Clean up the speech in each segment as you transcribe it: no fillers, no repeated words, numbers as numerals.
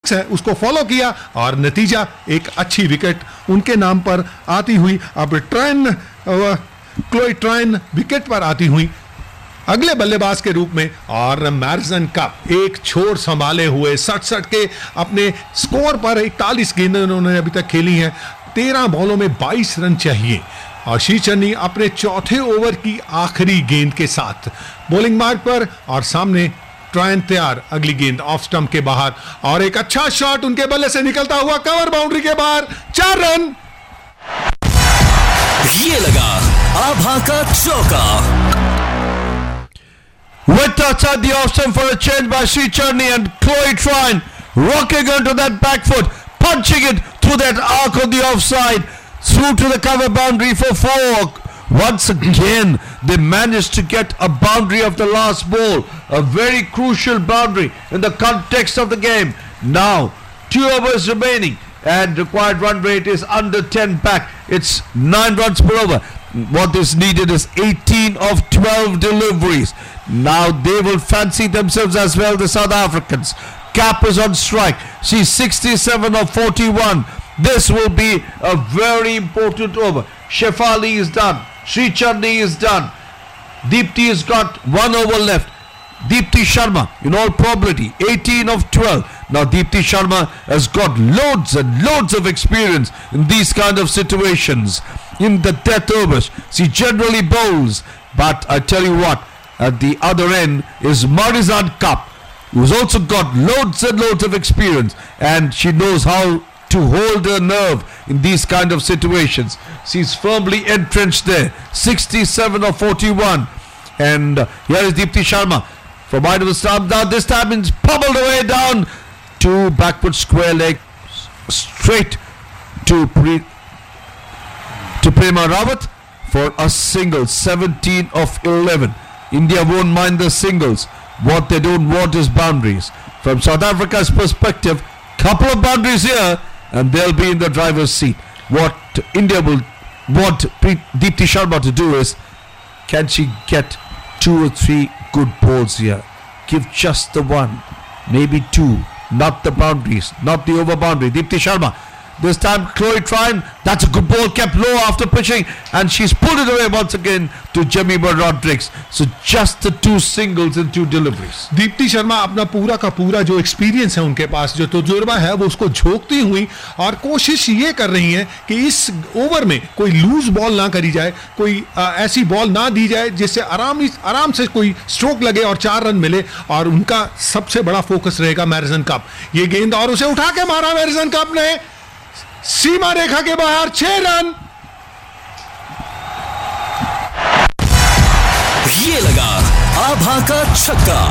Tricks है उसको follow किया और नतीजा एक अच्छी विकेट उनके नाम पर आती हुई। अब क्लोई ट्राइन विकेट पर आती हुई अगले बल्लेबाज के रूप में, और मैरिसन कप एक छोर संभाले हुए 67 के अपने स्कोर पर 41 गेंदें उन्होंने अभी तक खेली हैं। 13 बॉलों में 22 रन चाहिए और श्रीचरनी अपने चौथे ओवर की आखिरी गेंद के साथ बॉलिंग मार्ग पर, और सामने ट्रायन तैयार। अगली गेंद ऑफ स्टंप के बाहर और एक अच्छा शॉट उनके बल्ले से निकलता हुआ कवर बाउंड्री के बाहर, 4 रन। ये लगा आभा का चौका। With outside the off stump for a change by Srichurni, and Chloe Trine rocking onto that back foot, punching it through that arc on the offside, through to the cover boundary for 4. Once again, they managed to get a boundary of the last ball, a very crucial boundary in the context of the game. Now, 2 overs remaining, and required run rate is under 10 back. It's 9 runs per over. What is needed is 18 of 12 deliveries. Now they will fancy themselves as well, the South Africans. Cap is on strike. She's 67 of 41. This will be a very important over. Shefali is done. Srichurni is done. Deepti has got 1 over left. Deepti Sharma, in all probability, 18 of 12. Now Deepti Sharma has got loads and loads of experience in these kind of situations. In the death overs, she generally bowls. But I tell you what, at the other end is Marizan Kapp, who's also got loads and loads of experience, and she knows how to hold her nerve in these kind of situations. She's firmly entrenched there, 67 of 41. And here is Deepti Sharma from wide of the stump. Now this time it's pummeled away down to backward square leg, straight to Prema Rawat for a single, 17 of 11. India won't mind the singles. What they don't want is boundaries. From South Africa's perspective, couple of boundaries here and they'll be in the driver's seat. What India will want Deepti Sharma to do is, can she get 2 or 3 good balls here? Give just the 1, maybe 2, not the boundaries, not the over boundary. Deepti Sharma. This time Chloe Trine, that's a good ball, kept low after pitching, and she's pulled it away once again to Jemimah Rodrigues. So just the 2 singles and 2 deliveries. Deepti Sharma अपना पूरा का पूरा जो experience है उनके पास, जो तजुर्बा है, वो उसको झोंकती हुई और कोशिश ये कर रही हैं कि इस ओवर में कोई लूज बॉल ना करी जाए, कोई ऐसी बॉल ना दी जाए जिससे आराम से कोई स्ट्रोक लगे और 4 रन मिले। और उनका सबसे बड़ा फोकस रहेगा मैरिसन कप। ये गेंद और उसे उठा के मारा मैरिसन कप ने सीमा रेखा के बाहर, 6 रन। ये लगा आभा का छक्का।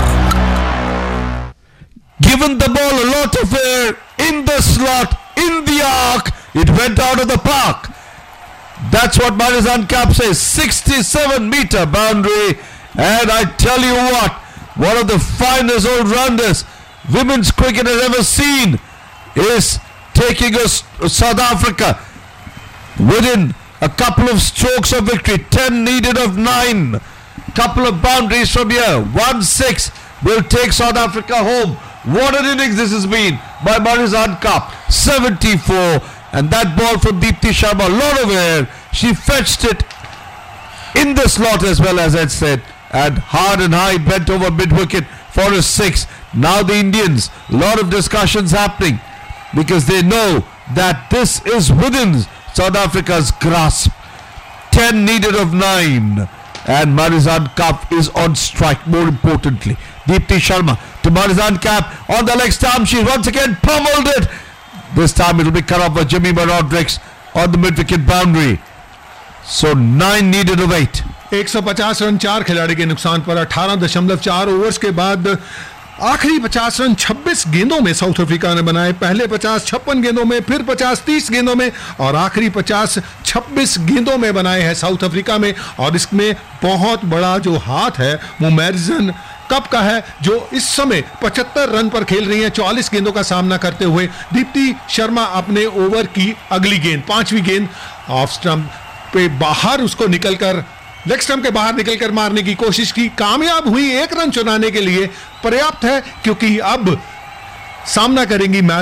Given the ball a lot of air in the slot, in the arc, it went out of the park. That's what Marizan Kapp says. 67-meter boundary, and I tell you what, one of the finest all-rounders women's cricket has ever seen is taking us South Africa within a couple of strokes of victory. 10 needed of 9. Couple of boundaries from here. 1-6 will take South Africa home. What an innings this has been by Marizan Kapp. 74, and that ball from Deepti Sharma, a lot of air. She fetched it in the slot as well, as I said, and hard and high, bent over mid-wicket for a 6. Now the Indians, a lot of discussions happening, because they know that this is within South Africa's grasp. 10 needed of 9, and Marizan Kapp is on strike. More importantly, Deepti Sharma to Marizan Kapp on the leg stump. She once again pummeled it. This time it will be cut off by Jemimah Rodrigues on the mid-wicket boundary. So 9 needed of 8. 150 run 4 खिलाड़ी के नुकसान पर 18.4 overs के बाद आखिरी 50 run 26 गेंदों में south Africa ने बनाए। पहले 50 56 गेंदों में, फिर 50 30 गेंदों में, और आखिरी 50 26 गेंदों में बनाए हैं साउथ अफ्रीका में। और इसमें बहुत बड़ा जो हाथ है वो मैरिसन कप का है, जो इस समय 75 रन पर खेल रही हैं 44 गेंदों का सामना करते हुए। दीप्ति शर्मा अपने ओवर की अगली गेंद, 5वीं गेंद ऑफ स्टंप पे बाहर, उसको निकलकर लेग स्टंप के बाहर निकलकर मारने की कोशिश की, कामयाब हुई। 1 रन चुराने के लिए पर्याप्त है, क्योंकि अब सामना करेंगी